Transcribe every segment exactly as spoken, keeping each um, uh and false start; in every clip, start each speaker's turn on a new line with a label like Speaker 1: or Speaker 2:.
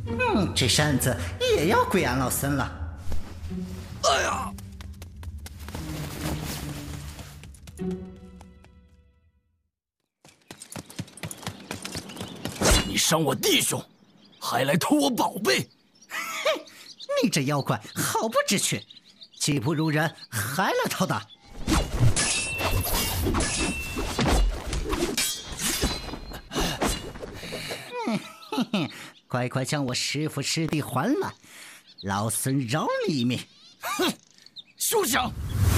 Speaker 1: 嗯，这扇子也要归俺老孙了。
Speaker 2: 哎呀！你伤我弟兄，还来偷我宝贝！
Speaker 1: 嘿，你这妖怪好不知趣，技不如人，还来讨打！嗯，嘿嘿，乖乖将我师父师弟还来，老孙饶你一命！
Speaker 2: 哼，休想！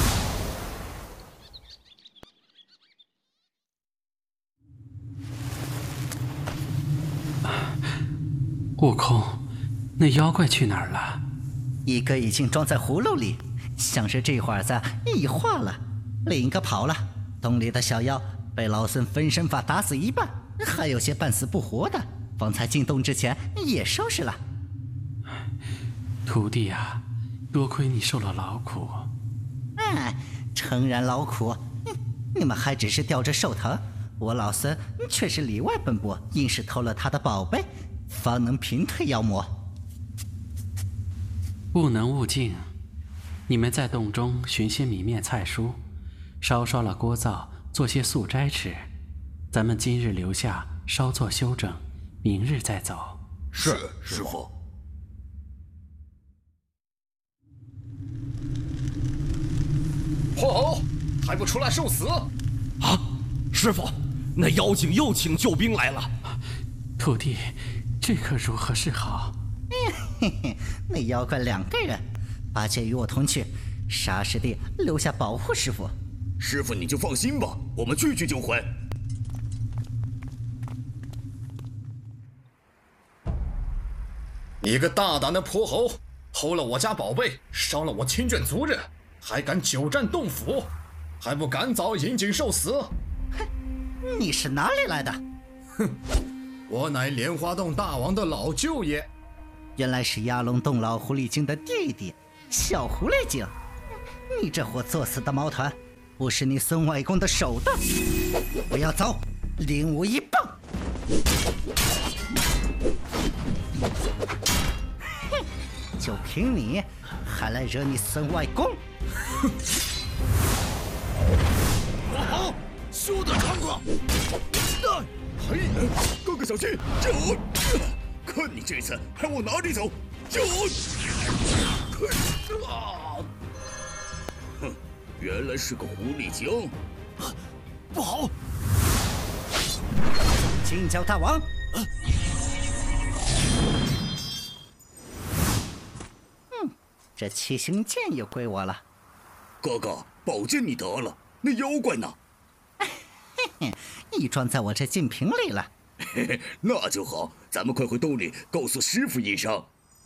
Speaker 3: 悟空，那妖怪去哪儿了？
Speaker 1: 一个已经装在葫芦里，像是这会儿子异化了；另一个跑了。洞里的小妖被老孙分身法打死一半，还有些半死不活的，方才进洞之前也收拾了。
Speaker 3: 徒弟啊，多亏你受了劳苦。
Speaker 1: 哎，诚然劳苦，你们还只是吊着受疼，我老孙却是里外奔波，硬是偷了他的宝贝，方能平退妖魔。
Speaker 3: 不能勿近，你们在洞中寻些米面菜蔬，烧烧了锅灶，做些素斋吃。咱们今日留下稍作休整，明日再走。
Speaker 2: 是，师父。
Speaker 4: 破猴，还不出来受死！
Speaker 2: 啊，师父，那妖精又请救兵来了。
Speaker 3: 徒弟，这可如何是好？
Speaker 1: 嘿嘿，那妖怪两个人，八戒与我同去，沙师弟留下保护师父。
Speaker 4: 师父你就放心吧，我们去去就回。你个大胆的泼猴，偷了我家宝贝，伤了我亲眷族人，还敢久占洞府，还不赶早引颈受死！
Speaker 1: 哼，你是哪里来的？
Speaker 4: 哼，我乃莲花洞大王的老舅爷。
Speaker 1: 原来是压龙洞老狐狸精的弟弟，小狐狸精。你这货作死的毛团，不是你孙外公的手段！不要走，领我一棒！哼，就凭你，还来惹你孙外公？
Speaker 2: 我好，休得猖狂！
Speaker 4: 嘿，哥哥小心！救我！看你这次还往哪里走！救我！啊！哼，原来是个狐狸精！
Speaker 2: 不好！
Speaker 1: 金角大王！
Speaker 2: 啊、
Speaker 1: 嗯，这七星剑又归我了。
Speaker 4: 哥哥，宝剑你得了，那妖怪呢？
Speaker 1: 嘿嘿，已装在我这净瓶里了。
Speaker 4: 嘿嘿，那就好，咱们快回洞里告诉师傅一声。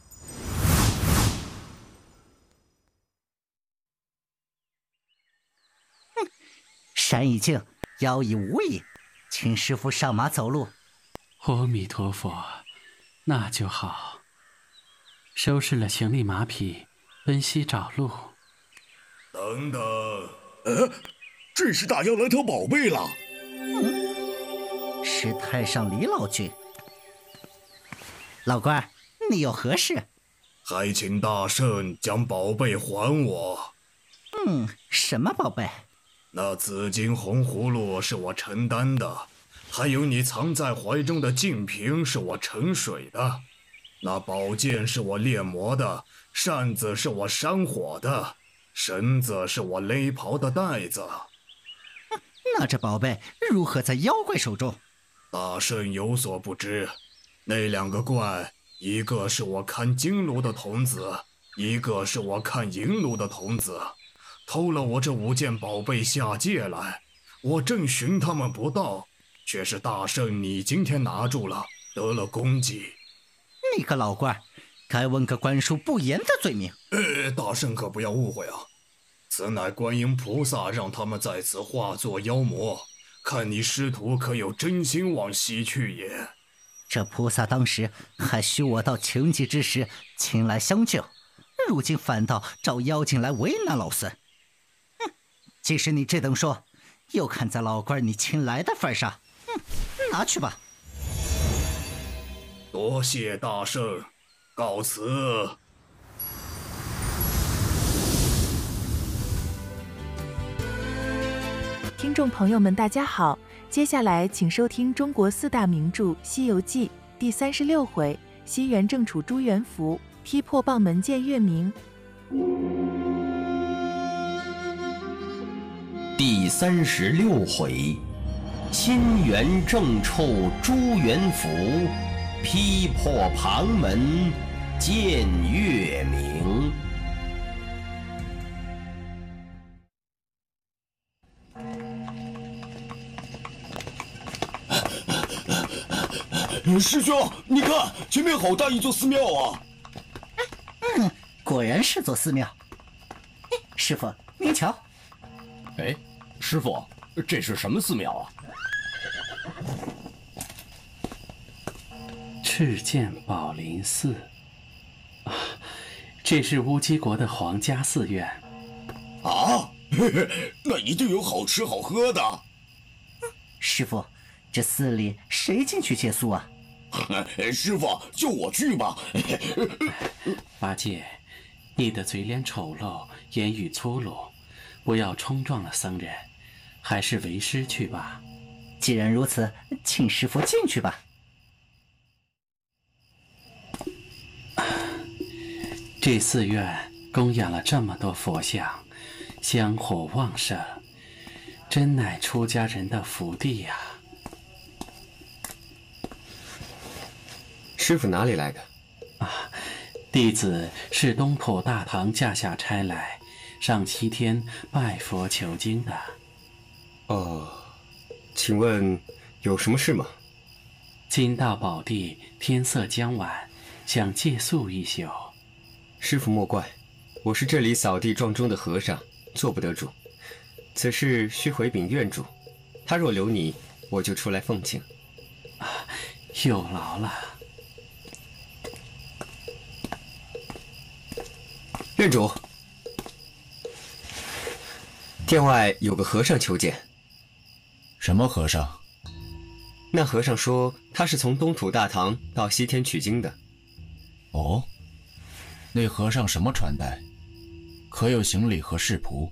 Speaker 1: 哼，山已静，妖已无影，请师傅上马走路。
Speaker 3: 阿弥陀佛，那就好。收拾了行李马匹，奔西找路。
Speaker 4: 等等，呃，这是大妖来偷宝贝了。
Speaker 1: 嗯。是太上李老君。老官，你有何事？
Speaker 4: 还请大圣将宝贝还我。
Speaker 1: 嗯，什么宝贝？
Speaker 4: 那紫金红葫芦是我承担的，还有你藏在怀中的净瓶是我盛水的，那宝剑是我炼魔的，扇子是我扇火的，绳子是我勒袍的带子。
Speaker 1: 那这宝贝如何在妖怪手中？
Speaker 4: 大圣有所不知，那两个怪，一个是我看金炉的童子，一个是我看银炉的童子，偷了我这五件宝贝下界来，我正寻他们不到，却是大圣你今天拿住了，得了功绩。
Speaker 1: 你个老怪，该问个官书不严的罪名。
Speaker 4: 呃，大圣可不要误会啊，此乃观音菩萨让他们在此化作妖魔。看你师徒可有真心往西去也。
Speaker 1: 这菩萨当时还许我到穷急之时前来相救，如今反倒找妖精来为难老孙。哼，既是你这等说，又看在老官你请来的份上，哼，拿去吧。
Speaker 4: 多谢大圣，告辞。
Speaker 5: 听众朋友们，大家好，接下来请收听中国四大名著《西游记》第三十六回：西元正处朱元福劈破棒门见月明。
Speaker 6: 第三十六回，心元正处朱元福，劈破庞门见月明。
Speaker 2: 师兄，你看前面好大一座寺庙啊！
Speaker 1: 嗯，果然是座寺庙。哎，师傅，您瞧。
Speaker 2: 哎，师傅，这是什么寺庙啊？
Speaker 3: 赤剑宝林寺啊，这是乌鸡国的皇家寺院。
Speaker 2: 啊，嘿嘿，那一定有好吃好喝的。
Speaker 1: 师傅，这寺里谁进去借宿啊？
Speaker 2: 师傅，就我去吧。
Speaker 3: 八戒，你的嘴脸丑陋，言语粗鲁，不要冲撞了僧人，还是为师去吧。
Speaker 1: 既然如此，请师傅进去吧。
Speaker 3: 这寺院供养了这么多佛像，香火旺盛，真乃出家人的福地呀、啊。
Speaker 7: 师傅哪里来的？
Speaker 3: 啊，弟子是东土大唐驾下差来，上西天拜佛求经的。
Speaker 7: 哦，请问有什么事吗？
Speaker 3: 金道宝地天色将晚，想借宿一宿。
Speaker 7: 师傅莫怪，我是这里扫地撞钟的和尚，做不得主。此事须回禀院主，他若留你，我就出来奉请。
Speaker 3: 啊，有劳了。
Speaker 7: 院主，殿外有个和尚求见。
Speaker 8: 什么和尚？
Speaker 7: 那和尚说他是从东土大唐到西天取经的。
Speaker 8: 哦，那和尚什么穿戴？可有行李和侍仆？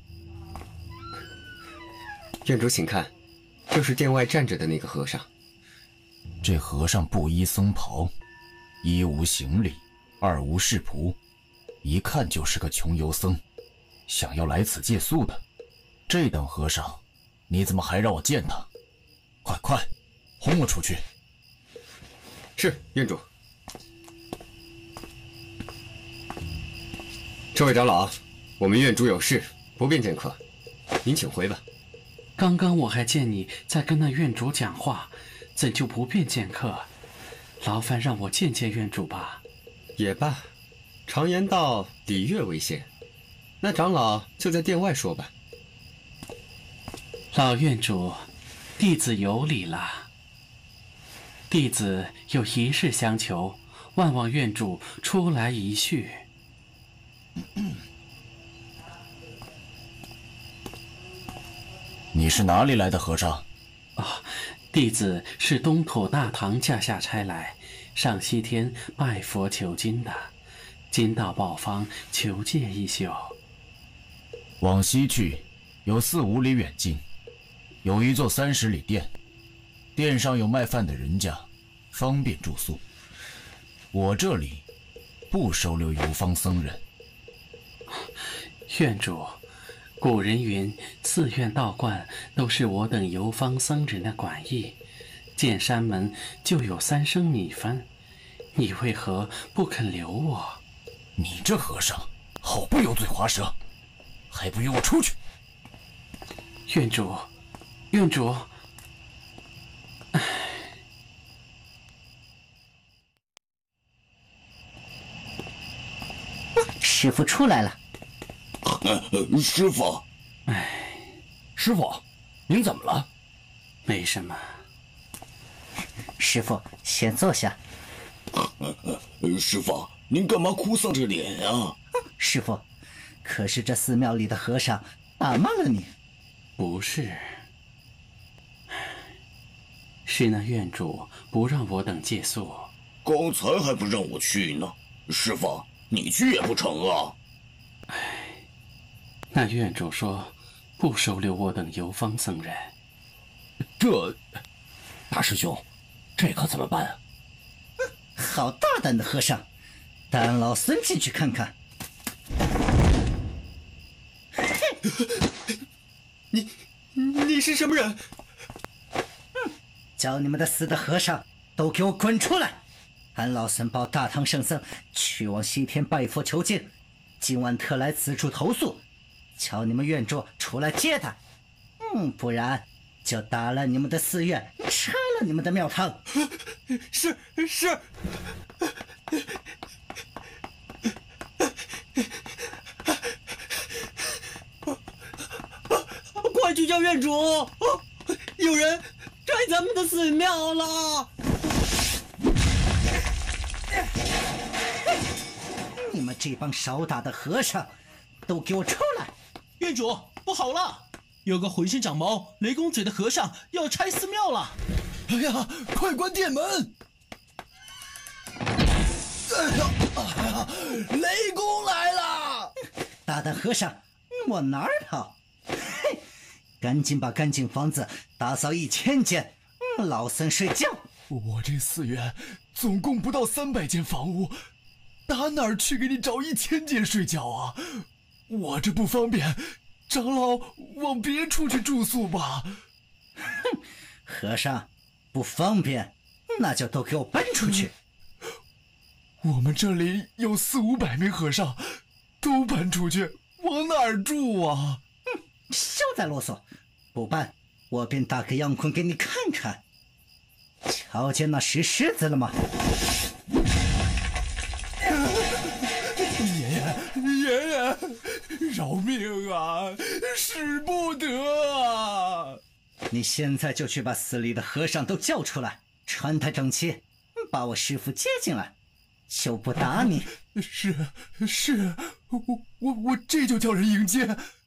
Speaker 7: 院主请看，就是殿外站着的那个和尚。
Speaker 8: 这和尚不依僧袍，一无行李，二无侍仆，一看就是个穷游僧，想要来此借宿的。这等和尚，你怎么还让我见他？快快，轰了出去！
Speaker 7: 是，院主。这位长老，我们院主有事，不便见客，您请回吧。
Speaker 3: 刚刚我还见你在跟那院主讲话，怎就不便见客？劳烦让我见见院主吧。
Speaker 7: 也罢，常言道礼乐为先，那长老就在殿外说吧。
Speaker 3: 老院主，弟子有礼了。弟子有一事相求，万望院主出来一叙。
Speaker 8: 你是哪里来的和尚？
Speaker 3: 啊、哦，弟子是东土大唐驾下差来，上西天拜佛求经的，今到宝方求借一宿。
Speaker 8: 往西去，有四五里远近，有一座三十里店，店上有卖饭的人家，方便住宿。我这里不收留游方僧人。
Speaker 3: 院主，古人云，寺院道观都是我等游方僧人的管役，见山门就有三升米分，你为何不肯留我？
Speaker 8: 你这和尚好不油嘴滑舌，还不与我出去！
Speaker 3: 院主，院主，唉，
Speaker 1: 师傅出来了。
Speaker 2: 呃，师傅，
Speaker 3: 唉，
Speaker 2: 师傅，您怎么了？
Speaker 3: 没什么。
Speaker 1: 师傅，先坐下。
Speaker 2: 师傅，您干嘛哭丧着脸啊？
Speaker 1: 师傅，可是这寺庙里的和尚打骂了你？
Speaker 3: 不是，是那院主不让我等借宿。
Speaker 9: 刚才还不让我去呢，师傅，你去也不成啊？
Speaker 3: 唉，那院主说不收留我等游方僧人。
Speaker 2: 这，大师兄，这可怎么办啊？
Speaker 1: 好大胆的和尚，带老孙进去看看。
Speaker 7: 你你是什么人？
Speaker 1: 嗯，叫你们的死的和尚都给我滚出来！俺老孙保大唐圣僧去往西天拜佛求经，今晚特来此处投诉，叫你们院主出来接他。嗯，不然就打烂你们的寺院，拆了你们的庙堂。
Speaker 7: 是是。快去叫院主！有人拆咱们的寺庙了！
Speaker 1: 你们这帮少打的和尚，都给我出来！
Speaker 10: 院主，不好了！有个浑身长毛、雷公嘴的和尚要拆寺庙了！
Speaker 2: 哎呀，快关殿门！哎呀，哎呀，雷公来了！
Speaker 1: 大胆和尚，往哪儿跑？嘿，赶紧把干净房子打扫一千间，老僧睡觉。
Speaker 2: 我这寺院总共不到三百间房屋，打哪儿去给你找一千间睡觉啊？我这不方便，长老往别处去住宿吧。
Speaker 1: 哼，和尚，不方便，那就都给我搬出去。
Speaker 2: 我们这里有四五百名和尚，都搬出去，往哪儿住啊？
Speaker 1: 哼，休再啰嗦，不搬，我便打个杨坤给你看看。瞧见那石狮子了吗？
Speaker 2: 爷爷，爷爷，饶命啊！使不得啊！
Speaker 1: 你现在就去把寺里的和尚都叫出来，穿戴整齐，把我师父接进来。就不打你。
Speaker 2: 是是，我我我这就叫人迎接。